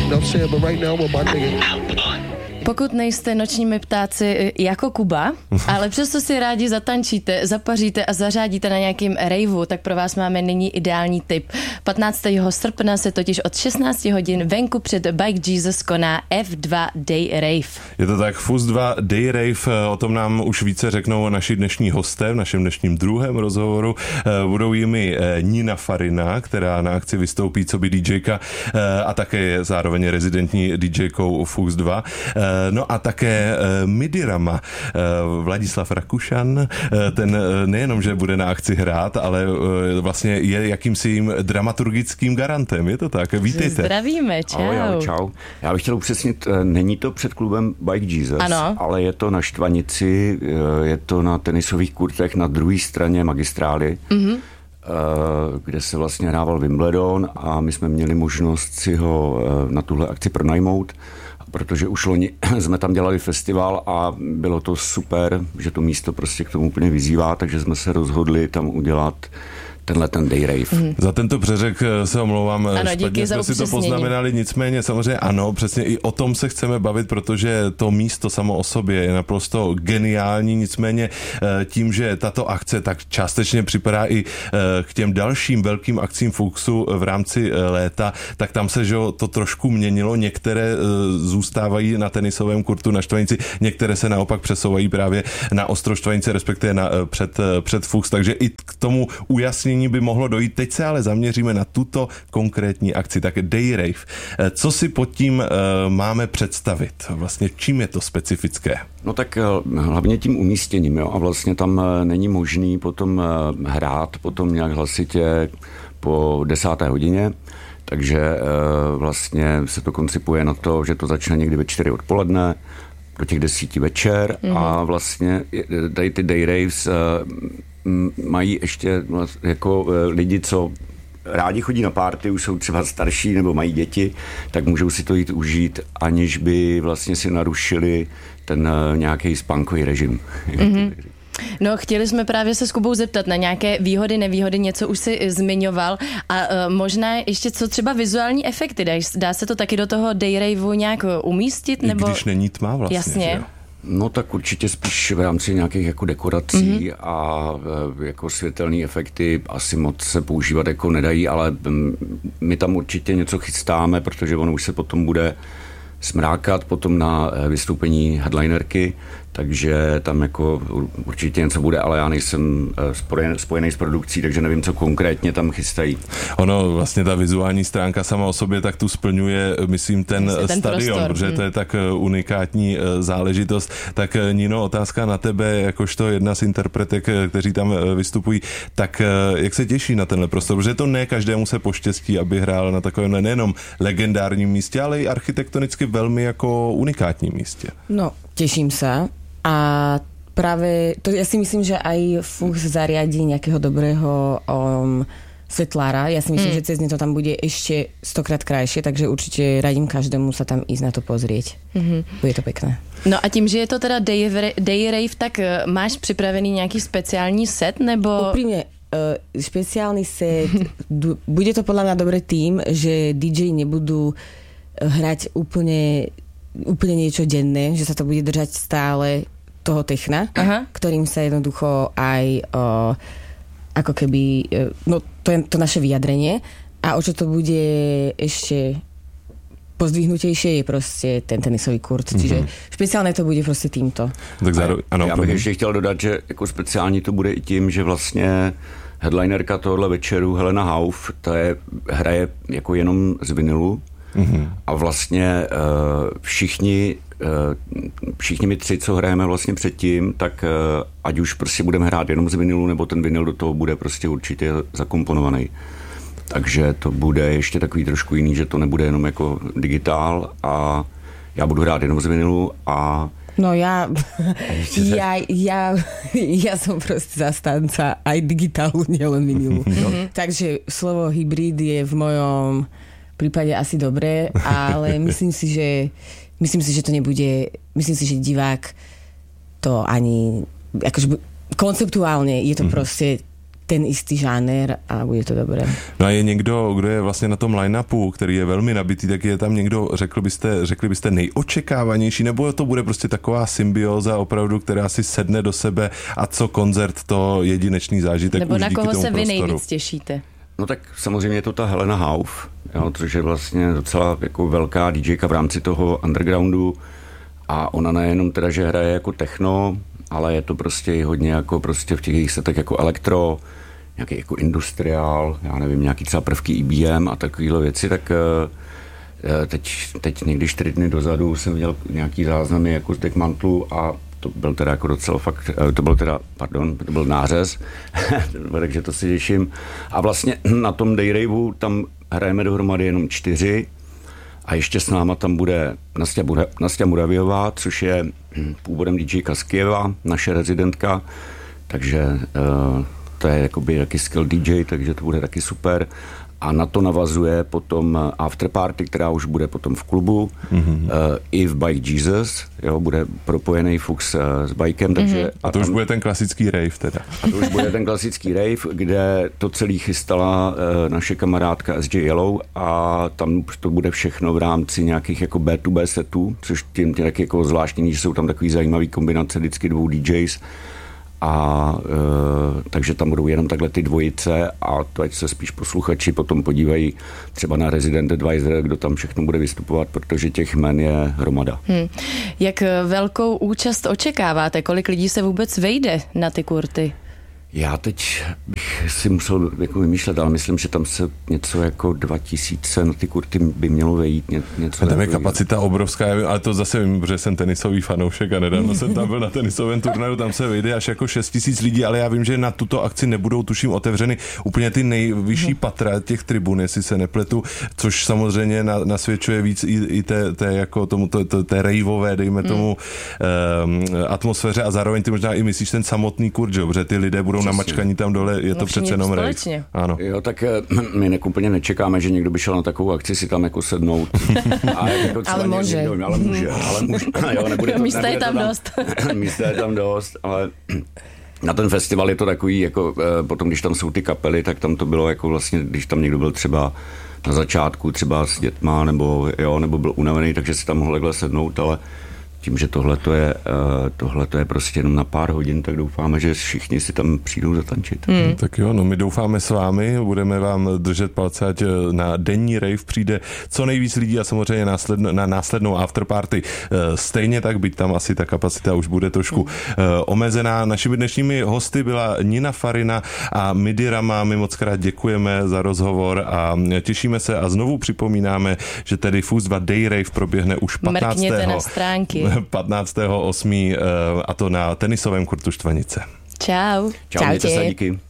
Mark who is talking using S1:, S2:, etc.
S1: You know what I'm saying? But right now, with my nigga.
S2: Pokud nejste nočními ptáci jako Kuba, ale přesto si rádi zatančíte, zapaříte a zařádíte na nějakým raveu, tak pro vás máme nyní ideální tip. 15. srpna se totiž od 16 hodin venku před Bike Jesus koná F2 Day Rave.
S3: Je to tak, FUS 2 Day Rave, o tom nám už více řeknou naši dnešní hosté v našem dnešním druhém rozhovoru. Budou jimi Nina Farina, která na akci vystoupí coby DJka a také je zároveň rezidentní DJkou FUS 2. No a také Midirama, Vladislav Rakušan, ten nejenom, že bude na akci hrát, ale vlastně je jakýmsi jim dramaturgickým garantem, je to tak? Vítejte.
S2: Zdravíme, čau.
S4: Ahoj, čau. Já bych chtěl upřesnit, není to před klubem Bike Jesus,
S2: ano.
S4: Ale je to na Štvanici, je to na tenisových kurtech na druhé straně magistrály, kde se vlastně hrával Wimbledon a my jsme měli možnost si ho na tuhle akci pronajmout, protože už loni jsme tam dělali festival a bylo to super, že to místo prostě k tomu úplně vyzývá, takže jsme se rozhodli tam udělat ten day rave.
S3: Za tento přeřek se omlouvám,
S2: ano,
S3: špatně jsme si to poznamenali, nicméně samozřejmě ano, přesně i o tom se chceme bavit, protože to místo samo o sobě je naprosto geniální, nicméně tím, že tato akce tak částečně připadá i k těm dalším velkým akcím FUSu v rámci léta, tak tam se že to trošku měnilo, některé zůstávají na tenisovém kurtu na Štvanici, některé se naopak přesouvají právě na Ostroštvanici, respektive před FUS, takže i k tomu ujasnění by mohlo dojít. Teď se ale zaměříme na tuto konkrétní akci, tak Day Rave. Co si pod tím máme představit? Vlastně čím je to specifické?
S4: No tak hlavně tím umístěním, jo? A vlastně tam není možný potom hrát potom nějak hlasitě po 10. hodině, takže vlastně se to koncipuje na to, že to začne někdy ve 4 odpoledne, do těch 10 večer a vlastně tady ty Day Raves mají ještě jako lidi, co rádi chodí na party, už jsou třeba starší nebo mají děti, tak můžou si to jít užít, aniž by vlastně si narušili ten nějaký spánkový režim.
S2: No, chtěli jsme právě se s Kubou zeptat na nějaké výhody, nevýhody, něco už si zmiňoval a možná ještě co třeba vizuální efekty, dá se to taky do toho day raveu nějak umístit? Nebo...
S3: Když není tma vlastně.
S2: Jasně.
S4: No tak určitě spíš v rámci nějakých jako dekorací a jako světelné efekty asi moc se používat jako nedají, ale my tam určitě něco chystáme, protože ono už se potom bude smrákat potom na vystoupení headlinerky, takže tam jako určitě něco bude, ale já nejsem spojený s produkcí, takže nevím, co konkrétně tam chystají.
S3: Ono vlastně ta vizuální stránka sama o sobě tak tu splňuje, myslím, ten stadion, prostor. Protože to je tak unikátní záležitost. Tak Nino, otázka na tebe, jakožto jedna z interpretek, kteří tam vystupují, tak jak se těší na tenhle prostor? Protože to ne každému se poštěstí, aby hrál na takovém nejenom legendárním místě, ale i architektonicky velmi jako unikátním místě.
S5: No, teším sa a práve to ja si myslím, že aj FUS zariadí nejakého dobrého svetlára. Ja si myslím, že cez to tam bude ešte 100-krát krajšie, takže určite radím každému sa tam ísť na to pozrieť. Bude to pekné.
S2: No a tím, že je to teda day rave, tak máš připravený nějaký speciální set, nebo...
S5: Úprimne, špeciálny set. Bude to podľa mňa dobré tým, že DJ nebudú hrať úplne niečo denné, že sa to bude držať stále toho techna, ktorým sa jednoducho aj ako keby, no to je to naše vyjadrenie a o čo to bude ešte pozdvihnutejšie je proste ten tenisový kurt, čiže špeciálne to bude proste týmto.
S3: Tak ano,
S4: já bych ještě chtěl dodat, že jako speciální to bude i tím, že vlastně headlinerka tohohle večeru Helena Hauf, hraje jako jenom z vinilu a vlastně všichni my tři, co hrajeme vlastně předtím, tak ať už prostě budeme hrát jenom z vinilu, nebo ten vinil do toho bude prostě určitě zakomponovaný. Takže to bude ještě takový trošku jiný, že to nebude jenom jako digitál a já budu hrát jenom z vinilu a
S5: no ja som proste zastanca aj digitálu, nielen vinilu. Takže slovo hybrid je v mojom prípade asi dobré, ale myslím si, že to nebude, myslím si, že divák to ani, akože konceptuálne je to proste ten istý žáner a bude to dobré.
S3: No a je někdo, kdo je vlastně na tom line-upu, který je velmi nabitý, tak je tam někdo, řekli byste nejočekávanější, nebo to bude prostě taková symbioza opravdu, která si sedne do sebe a co koncert, to jedinečný zážitek
S2: nebo
S3: už
S2: na
S3: díky
S2: koho
S3: tomu
S2: se vy
S3: prostoru.
S2: nejvíc těšíte?
S4: No tak samozřejmě je to ta Helena Hauff, jo, což je vlastně docela jako velká DJka v rámci toho undergroundu a ona nejenom teda, že hraje jako techno, ale je to prostě i hodně jako prostě v těch jejich setech jako elektro, nějaký jako industriál, já nevím, nějaký třeba prvky IBM a takovýhle věci, tak teď někdy 4 dny dozadu jsem viděl nějaký záznamy jako z Deckmantlu a to byl teda jako docela fakt, to byl nářez, takže to si těším. A vlastně na tom Dayraveu tam hrajeme dohromady jenom 4 a ještě s náma tam bude Nastia Muraviová, což je původem DJka z Kyjeva, naše rezidentka, takže to je jakoby taky skill DJ, takže to bude taky super. A na to navazuje potom afterparty, která už bude potom v klubu, i v Bike Jesus, jo, bude propojený Fuchs s bikem, takže...
S3: A to už bude ten klasický rave teda.
S4: A to už bude ten klasický rave, kde to celý chystala naše kamarádka SJ Yellow a tam to bude všechno v rámci nějakých jako B2B setů, což tím taky jako zvláštní, že jsou tam takový zajímavý kombinace vždycky 2 DJs, a takže tam budou jenom takhle ty dvojice a to ať se spíš posluchači potom podívají třeba na Resident Advisor, kdo tam všechno bude vystupovat, protože těch jmen je hromada.
S2: Jak velkou účast očekáváte? Kolik lidí se vůbec vejde na ty kurty?
S4: Já teď bych si musel jako vymýšlet, ale myslím, že tam se něco jako 2000 na ty kurty by mělo vejít. Něco
S3: tam je kapacita obrovská, ale to zase vím, protože jsem tenisový fanoušek a nedávno jsem tam byl na tenisovém turnaji, tam se vejde až jako 6000 lidí, ale já vím, že na tuto akci nebudou tuším otevřeny úplně ty nejvyšší patra těch tribun, jestli se nepletu, což samozřejmě nasvědčuje víc i té jako tomu, té raveové, dejme tomu, atmosféře a zároveň ty možná i myslíš ten samotný kurz, že protože ty lidé budou namačkaní tam dole, je to přece jenom rave. Ano.
S4: Jo, tak my úplně nečekáme, že někdo by šel na takovou akci si tam jako sednout. Jako
S5: ale může.
S4: Ale může. Jo, nebude to,
S2: místa je tam dost.
S4: Místa je tam dost, ale na ten festival je to takový, jako potom, když tam jsou ty kapely, tak tam to bylo jako vlastně, když tam někdo byl třeba na začátku, třeba s dětma, nebo byl unavený, takže si tam mohl takhle sednout, ale tím, že tohle je prostě jenom na pár hodin, tak doufáme, že všichni si tam přijdou zatančit.
S3: Tak jo, no my doufáme s vámi, budeme vám držet palce, ať na denní rave přijde co nejvíc lidí a samozřejmě na následnou afterparty. Stejně tak, byť tam asi ta kapacita už bude trošku omezená. Našimi dnešními hosty byla Nina Farina a Midi Rama. My moc krát děkujeme za rozhovor a těšíme se a znovu připomínáme, že tedy Fuchs 2 Day Rave proběhne už 15.
S2: Mrkněte na stránky.
S3: 15.8. a to na tenisovém kurtu Štvanice.
S2: Čau.
S4: Čau, mějte se, díky.